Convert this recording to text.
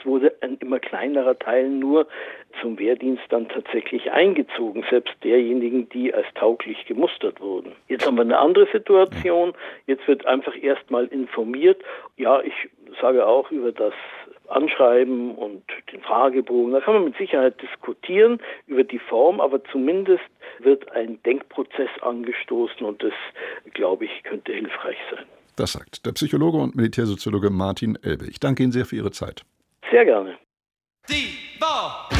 wurde ein immer kleinerer Teil nur zum Wehrdienst dann tatsächlich eingezogen, selbst derjenigen, die als tauglich gemustert wurden. Jetzt haben wir eine andere Situation. Jetzt wird einfach erstmal informiert. Ja, ich sage auch über das Anschreiben und den Fragebogen. Da kann man mit Sicherheit diskutieren über die Form, aber zumindest wird ein Denkprozess angestoßen und das, glaube ich, könnte hilfreich sein. Das sagt der Psychologe und Militärsoziologe Martin Elbe. Ich danke Ihnen sehr für Ihre Zeit. Sehr gerne.